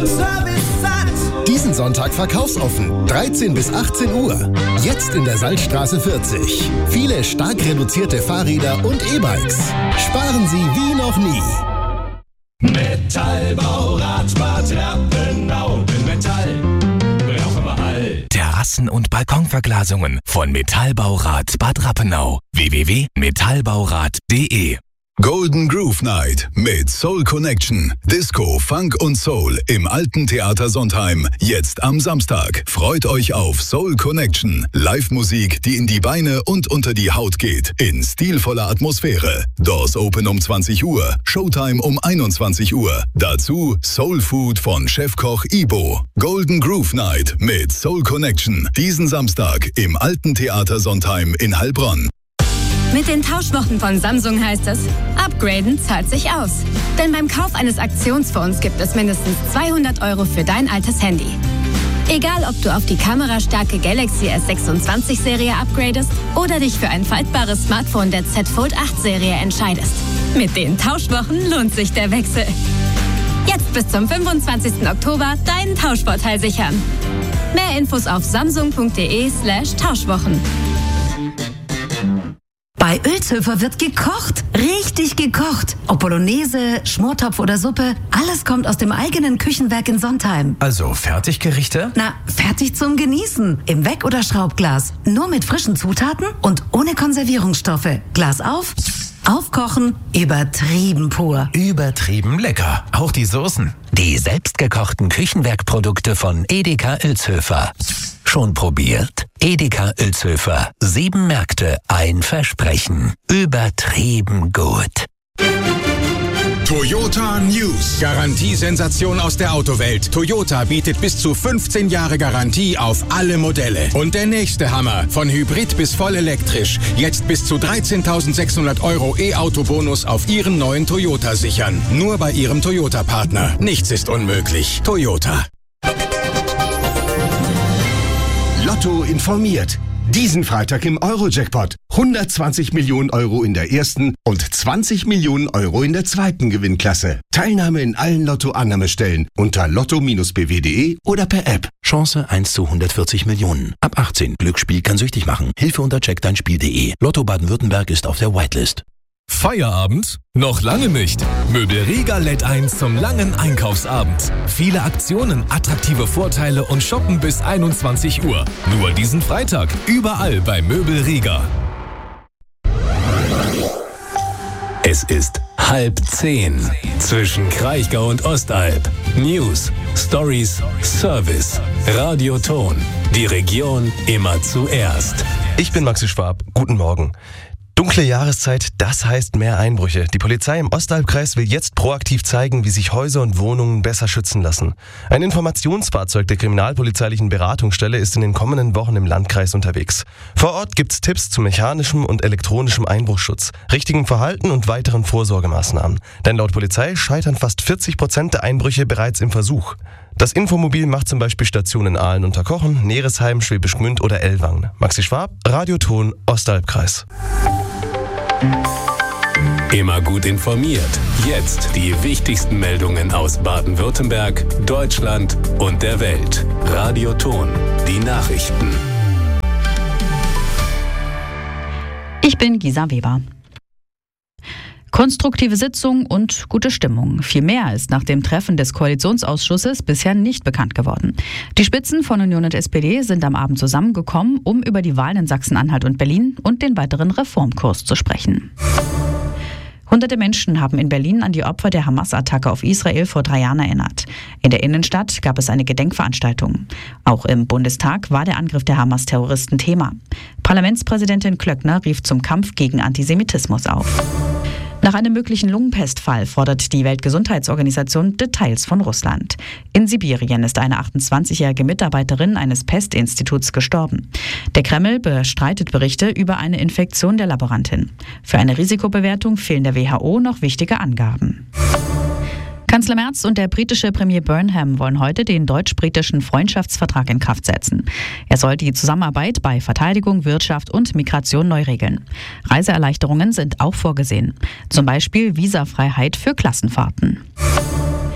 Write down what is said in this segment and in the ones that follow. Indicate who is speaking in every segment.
Speaker 1: Diesen Sonntag verkaufsoffen, 13 bis 18 Uhr. Jetzt in der Salzstraße 40. Viele stark reduzierte Fahrräder und E-Bikes. Sparen Sie wie noch nie.
Speaker 2: Metallbaurat Bad Rappenau. Metall brauchen wir all.
Speaker 3: Terrassen- und Balkonverglasungen von Metallbaurat Bad Rappenau. www.metallbaurat.de.
Speaker 4: Golden Groove Night mit Soul Connection. Disco, Funk und Soul im Alten Theater Sontheim. Jetzt am Samstag. Freut euch auf Soul Connection. Live-Musik, die in die Beine und unter die Haut geht. In stilvoller Atmosphäre. Doors open um 20 Uhr. Showtime um 21 Uhr. Dazu Soul Food von Chefkoch Ibo. Golden Groove Night mit Soul Connection. Diesen Samstag im Alten Theater Sontheim in Heilbronn.
Speaker 5: Mit den Tauschwochen von Samsung heißt es, upgraden zahlt sich aus. Denn beim Kauf eines Aktionsphones gibt es mindestens 200 € für dein altes Handy. Egal, ob du auf die kamerastarke Galaxy S26-Serie upgradest oder dich für ein faltbares Smartphone der Z Fold 8-Serie entscheidest. Mit den Tauschwochen lohnt sich der Wechsel. Jetzt bis zum 25. Oktober deinen Tauschvorteil sichern. Mehr Infos auf samsung.de/Tauschwochen.
Speaker 6: Bei Ölzhöfer wird gekocht. Richtig gekocht. Ob Bolognese, Schmortopf oder Suppe, alles kommt aus dem eigenen Küchenwerk in Sontheim.
Speaker 7: Also Fertiggerichte?
Speaker 6: Na, fertig zum Genießen. Im Weck- oder Schraubglas. Nur mit frischen Zutaten und ohne Konservierungsstoffe. Glas auf, aufkochen, übertrieben pur.
Speaker 7: Übertrieben lecker. Auch die Soßen.
Speaker 3: Die selbstgekochten Küchenwerkprodukte von Edeka Ölzhöfer. Schon probiert? Edeka Ölzhöfer. 7 Märkte, ein Versprechen. Übertrieben gut.
Speaker 8: Toyota News. Garantiesensation aus der Autowelt. Toyota bietet bis zu 15 Jahre Garantie auf alle Modelle. Und der nächste Hammer. Von Hybrid bis voll elektrisch. Jetzt bis zu 13.600 € E-Auto-Bonus auf Ihren neuen Toyota sichern. Nur bei Ihrem Toyota-Partner. Nichts ist unmöglich. Toyota.
Speaker 9: Lotto informiert. Diesen Freitag im Euro-Jackpot. 120 Millionen € in der ersten und 20 Millionen € in der zweiten Gewinnklasse. Teilnahme in allen Lotto-Annahmestellen unter lotto-bw.de oder per App.
Speaker 10: Chance 1 zu 140 Millionen. Ab 18. Glücksspiel kann süchtig machen. Hilfe unter checkdeinspiel.de. Lotto Baden-Württemberg ist auf der Whitelist.
Speaker 11: Feierabend? Noch lange nicht. Möbel Riga lädt ein zum langen Einkaufsabend. Viele Aktionen, attraktive Vorteile und Shoppen bis 21 Uhr. Nur diesen Freitag. Überall bei Möbel Riga.
Speaker 12: Es ist 9:30 zwischen Kraichgau und Ostalb. News, Stories, Service, Radioton. Die Region immer zuerst.
Speaker 13: Ich bin Maxi Schwab. Guten Morgen. Dunkle Jahreszeit, das heißt mehr Einbrüche. Die Polizei im Ostalbkreis will jetzt proaktiv zeigen, wie sich Häuser und Wohnungen besser schützen lassen. Ein Informationsfahrzeug der kriminalpolizeilichen Beratungsstelle ist in den kommenden Wochen im Landkreis unterwegs. Vor Ort gibt's Tipps zu mechanischem und elektronischem Einbruchschutz, richtigem Verhalten und weiteren Vorsorgemaßnahmen. Denn laut Polizei scheitern fast 40% der Einbrüche bereits im Versuch. Das Infomobil macht zum Beispiel Stationen in Aalen unter Kochen, Neresheim, Schwäbisch Gmünd oder Ellwangen. Maxi Schwab, Radioton, Ostalbkreis.
Speaker 12: Immer gut informiert. Jetzt die wichtigsten Meldungen aus Baden-Württemberg, Deutschland und der Welt. Radioton, die Nachrichten.
Speaker 14: Ich bin Gisa Weber. Konstruktive Sitzung und gute Stimmung. Viel mehr ist nach dem Treffen des Koalitionsausschusses bisher nicht bekannt geworden. Die Spitzen von Union und SPD sind am Abend zusammengekommen, um über die Wahlen in Sachsen-Anhalt und Berlin und den weiteren Reformkurs zu sprechen. Hunderte Menschen haben in Berlin an die Opfer der Hamas-Attacke auf Israel vor 3 Jahren erinnert. In der Innenstadt gab es eine Gedenkveranstaltung. Auch im Bundestag war der Angriff der Hamas-Terroristen Thema. Parlamentspräsidentin Klöckner rief zum Kampf gegen Antisemitismus auf. Nach einem möglichen Lungenpestfall fordert die Weltgesundheitsorganisation Details von Russland. In Sibirien ist eine 28-jährige Mitarbeiterin eines Pestinstituts gestorben. Der Kreml bestreitet Berichte über eine Infektion der Laborantin. Für eine Risikobewertung fehlen der WHO noch wichtige Angaben. Kanzler Merz und der britische Premier Burnham wollen heute den deutsch-britischen Freundschaftsvertrag in Kraft setzen. Er soll die Zusammenarbeit bei Verteidigung, Wirtschaft und Migration neu regeln. Reiseerleichterungen sind auch vorgesehen. Zum Beispiel Visafreiheit für Klassenfahrten.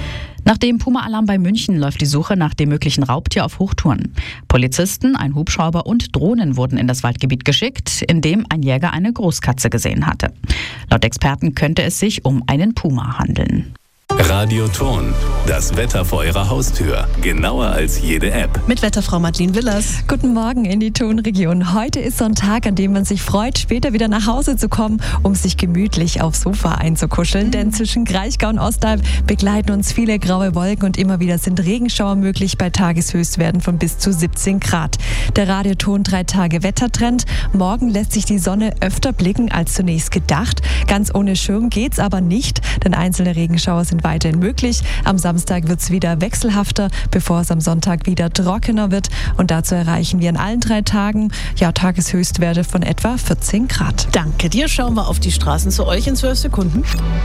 Speaker 14: Nach dem Puma-Alarm bei München läuft die Suche nach dem möglichen Raubtier auf Hochtouren. Polizisten, ein Hubschrauber und Drohnen wurden in das Waldgebiet geschickt, in dem ein Jäger eine Großkatze gesehen hatte. Laut Experten könnte es sich um einen Puma handeln.
Speaker 12: Radio Ton, das Wetter vor Ihrer Haustür. Genauer als jede App.
Speaker 15: Mit Wetterfrau Madeleine Willers.
Speaker 16: Guten Morgen in die Tonregion. Heute ist so ein Tag, an dem man sich freut, später wieder nach Hause zu kommen, um sich gemütlich aufs Sofa einzukuscheln. Denn zwischen Kraichgau und Ostalb begleiten uns viele graue Wolken und immer wieder sind Regenschauer möglich bei Tageshöchstwerten von bis zu 17 Grad. Der Radioton 3 Tage Wettertrend. Morgen lässt sich die Sonne öfter blicken als zunächst gedacht. Ganz ohne Schirm geht's aber nicht, denn einzelne Regenschauer sind weiterhin möglich. Am Samstag wird es wieder wechselhafter, bevor es am Sonntag wieder trockener wird. Und dazu erreichen wir an allen 3 Tagen Tageshöchstwerte von etwa 14 Grad.
Speaker 15: Danke dir. Schauen wir auf die Straßen zu euch in 12 Sekunden.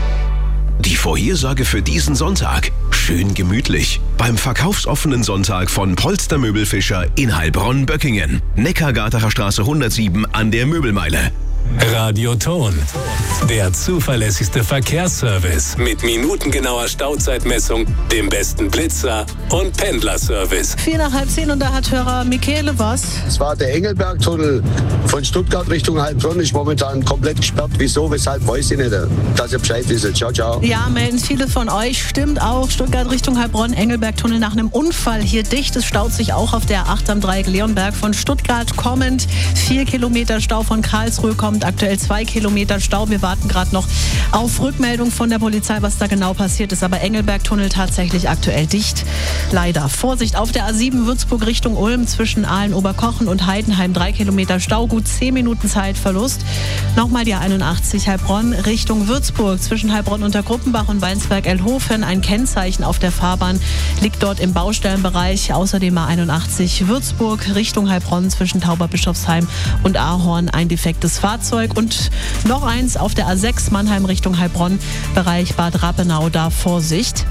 Speaker 17: Die Vorhersage für diesen Sonntag. Schön gemütlich. Beim verkaufsoffenen Sonntag von Polster Möbelfischer in Heilbronn-Böckingen. Neckargartener Straße 107 an der Möbelmeile.
Speaker 12: Radio Ton, der zuverlässigste Verkehrsservice mit minutengenauer Stauzeitmessung, dem besten Blitzer und Pendlerservice.
Speaker 15: 9:45 und da hat Hörer Michele was.
Speaker 18: Es war der Engelbergtunnel von Stuttgart Richtung Heilbronn, ist momentan komplett gesperrt. Wieso, weshalb, weiß ich nicht. Dass ihr Bescheid wisst. Ciao, ciao.
Speaker 15: Ja, melden viele von euch. Stimmt auch. Stuttgart Richtung Heilbronn, Engelbergtunnel nach einem Unfall hier dicht. Es staut sich auch auf der 8 am Dreieck Leonberg von Stuttgart kommend. 4 Kilometer Stau von Karlsruhe kommt. Aktuell 2 Kilometer Stau. Wir warten gerade noch auf Rückmeldung von der Polizei, was da genau passiert ist. Aber Engelbergtunnel tatsächlich aktuell dicht. Leider. Vorsicht auf der A7 Würzburg Richtung Ulm zwischen Aalen-Oberkochen und Heidenheim. 3 Kilometer Stau, gut 10 Minuten Zeitverlust. Nochmal die A81 Heilbronn Richtung Würzburg zwischen Heilbronn unter Gruppenbach und Weinsberg-Elhofen. Ein Kennzeichen auf der Fahrbahn liegt dort im Baustellenbereich. Außerdem A81 Würzburg Richtung Heilbronn zwischen Tauberbischofsheim und Ahorn. Ein defektes Fahrzeug. Und noch eins auf der A6 Mannheim Richtung Heilbronn, Bereich Bad Rappenau, da Vorsicht.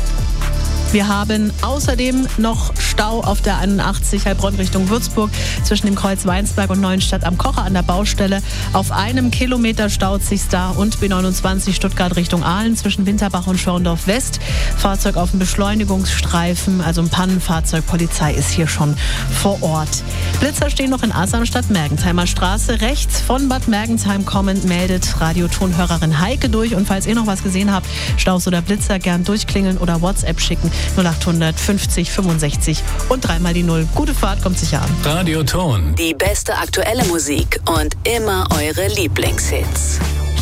Speaker 15: Wir haben außerdem noch Stau auf der 81 Heilbronn Richtung Würzburg zwischen dem Kreuz Weinsberg und Neuenstadt am Kocher an der Baustelle. Auf 1 Kilometer staut sich's da und B29 Stuttgart Richtung Aalen zwischen Winterbach und Schorndorf West. Fahrzeug auf dem Beschleunigungsstreifen, also ein Pannenfahrzeug. Polizei ist hier schon vor Ort. Blitzer stehen noch in Asamstadt, Mergentheimer Straße. Rechts von Bad Mergentheim kommend meldet Radiotonhörerin Heike durch. Und falls ihr noch was gesehen habt, Staus oder Blitzer, gern durchklingeln oder WhatsApp schicken. 0800 50 65 und 3 mal die 0. Gute Fahrt, kommt sicher an.
Speaker 12: Radio Ton.
Speaker 19: Die beste aktuelle Musik und immer eure Lieblingshits.